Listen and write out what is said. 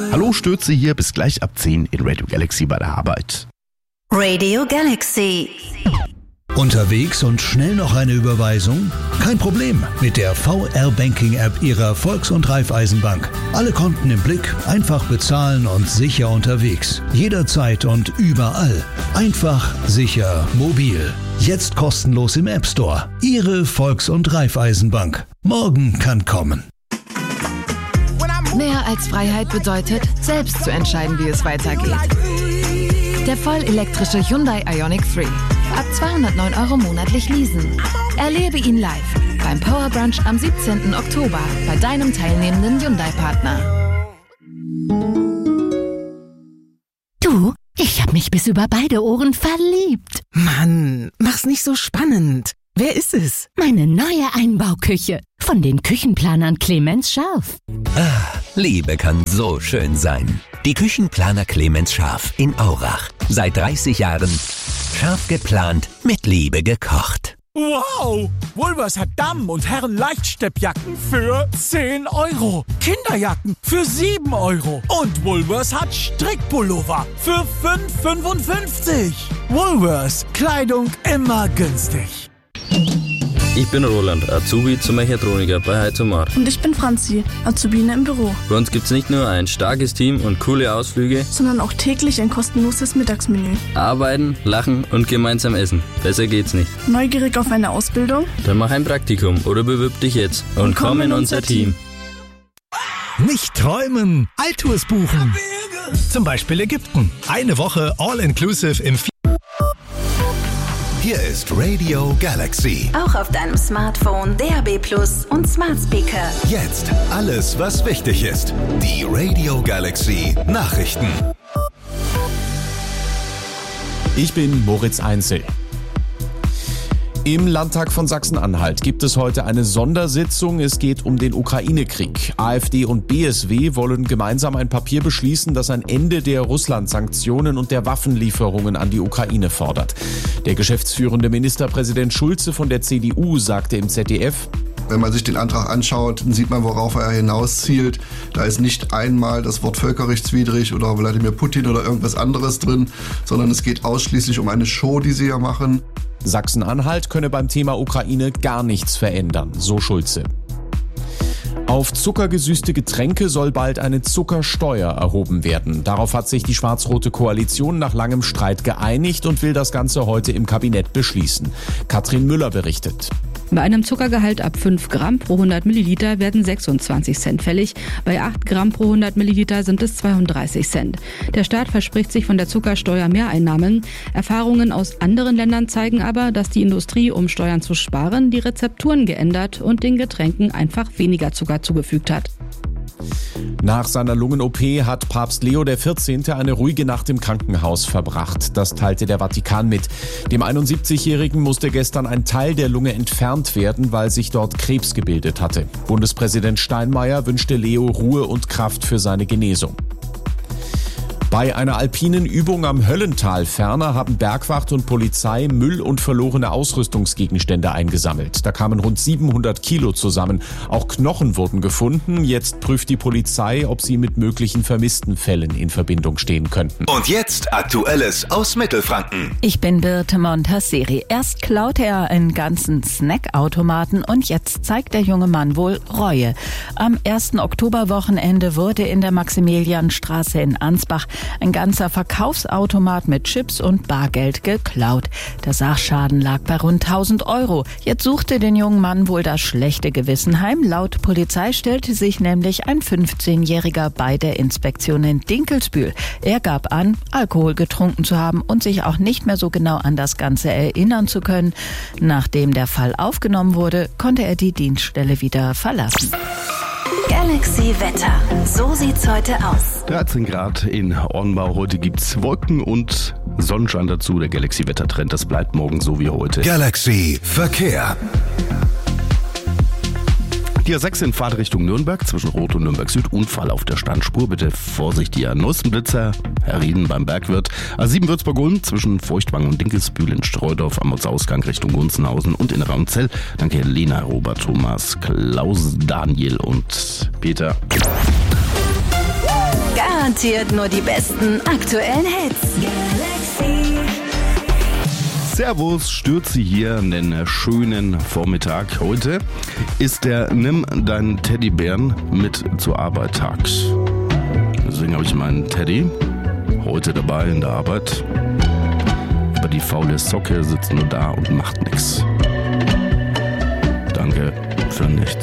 Hallo, Stürze hier, bis gleich ab 10 in Radio Galaxy bei der Arbeit. Radio Galaxy. Unterwegs und schnell noch eine Überweisung? Kein Problem mit der VR-Banking-App Ihrer Volks- und Raiffeisenbank. Alle Konten im Blick, einfach bezahlen und sicher unterwegs. Jederzeit und überall. Einfach, sicher, mobil. Jetzt kostenlos im App Store. Ihre Volks- und Raiffeisenbank. Morgen kann kommen. Mehr als Freiheit bedeutet, selbst zu entscheiden, wie es weitergeht. Der vollelektrische Hyundai Ioniq 3. Ab 209 € monatlich leasen. Erlebe ihn live beim Power Brunch am 17. Oktober bei deinem teilnehmenden Hyundai-Partner. Du, ich habe mich bis über beide Ohren verliebt. Mann, mach's nicht so spannend. Wer ist es? Meine neue Einbauküche von den Küchenplanern Clemens Scharf. Liebe kann so schön sein. Die Küchenplaner Clemens Scharf in Aurach. Seit 30 Jahren scharf geplant, mit Liebe gekocht. Wow! Woolworths hat Damen- und Herren-Leichtsteppjacken für 10 €. Kinderjacken für 7 €. Und Woolworths hat Strickpullover für 5,55 €. Woolworths. Kleidung immer günstig. Ich bin Roland, Azubi zum Mechatroniker bei Heizomar. Und ich bin Franzi, Azubine im Büro. Bei uns gibt's nicht nur ein starkes Team und coole Ausflüge, sondern auch täglich ein kostenloses Mittagsmenü. Arbeiten, lachen und gemeinsam essen. Besser geht's nicht. Neugierig auf eine Ausbildung? Dann mach ein Praktikum oder bewirb dich jetzt und komm in unser Team. Nicht träumen, Alltours buchen. Zum Beispiel Ägypten. Eine Woche All-Inclusive im Hier ist Radio Galaxy. Auch auf deinem Smartphone, DAB+ und Smart Speaker. Jetzt alles, was wichtig ist. Die Radio Galaxy Nachrichten. Ich bin Moritz Einzel. Im Landtag von Sachsen-Anhalt gibt es heute eine Sondersitzung. Es geht um den Ukraine-Krieg. AfD und BSW wollen gemeinsam ein Papier beschließen, das ein Ende der Russland-Sanktionen und der Waffenlieferungen an die Ukraine fordert. Der geschäftsführende Ministerpräsident Schulze von der CDU sagte im ZDF: Wenn man sich den Antrag anschaut, dann sieht man, worauf er hinauszielt. Da ist nicht einmal das Wort völkerrechtswidrig oder Wladimir Putin oder irgendwas anderes drin, sondern es geht ausschließlich um eine Show, die sie hier machen. Sachsen-Anhalt könne beim Thema Ukraine gar nichts verändern, so Schulze. Auf zuckergesüßte Getränke soll bald eine Zuckersteuer erhoben werden. Darauf hat sich die schwarz-rote Koalition nach langem Streit geeinigt und will das Ganze heute im Kabinett beschließen. Katrin Müller berichtet. Bei einem Zuckergehalt ab 5 Gramm pro 100 Milliliter werden 26 Cent fällig. Bei 8 Gramm pro 100 Milliliter sind es 32 Cent. Der Staat verspricht sich von der Zuckersteuer Mehreinnahmen. Erfahrungen aus anderen Ländern zeigen aber, dass die Industrie, um Steuern zu sparen, die Rezepturen geändert und den Getränken einfach weniger Zucker zugefügt hat. Nach seiner Lungen-OP hat Papst Leo XIV. Eine ruhige Nacht im Krankenhaus verbracht. Das teilte der Vatikan mit. Dem 71-Jährigen musste gestern ein Teil der Lunge entfernt werden, weil sich dort Krebs gebildet hatte. Bundespräsident Steinmeier wünschte Leo Ruhe und Kraft für seine Genesung. Bei einer alpinen Übung am Höllental ferner haben Bergwacht und Polizei Müll und verlorene Ausrüstungsgegenstände eingesammelt. Da kamen rund 700 Kilo zusammen. Auch Knochen wurden gefunden. Jetzt prüft die Polizei, ob sie mit möglichen vermissten Fällen in Verbindung stehen könnten. Und jetzt Aktuelles aus Mittelfranken. Ich bin Birte Montasseri. Erst klaute er einen ganzen Snackautomaten und jetzt zeigt der junge Mann wohl Reue. Am 1. Oktoberwochenende wurde in der Maximilianstraße in Ansbach ein ganzer Verkaufsautomat mit Chips und Bargeld geklaut. Der Sachschaden lag bei rund 1.000 €. Jetzt suchte den jungen Mann wohl das schlechte Gewissen heim. Laut Polizei stellte sich nämlich ein 15-Jähriger bei der Inspektion in Dinkelsbühl. Er gab an, Alkohol getrunken zu haben und sich auch nicht mehr so genau an das Ganze erinnern zu können. Nachdem der Fall aufgenommen wurde, konnte er die Dienststelle wieder verlassen. Galaxy Wetter. So sieht's heute aus. 13 Grad in Ornbau. Heute gibt's Wolken und Sonnenschein dazu. Der Galaxy Wettertrend, das bleibt morgen so wie heute. Galaxy Verkehr. Die A6 in Fahrtrichtung Nürnberg, zwischen Rot und Nürnberg Süd, Unfall auf der Standspur. Bitte Vorsicht, die neuesten Blitzer, Herr Rieden beim Bergwirt. A7 Würzburg-Ulm, zwischen Feuchtwangen und Dinkelsbühl in Streudorf, am Ortsausgang Richtung Gunzenhausen und in Raunzell. Danke Lena, Robert, Thomas, Klaus, Daniel und Peter. Gar Garantiert nur die besten aktuellen Hits. Galaxy. Servus, Stürzi hier an den schönen Vormittag. Heute ist der Nimm deinen Teddybären mit zur Arbeit Tag. Deswegen habe ich meinen Teddy heute dabei in der Arbeit. Aber die faule Socke sitzt nur da und macht nichts. Danke für nichts.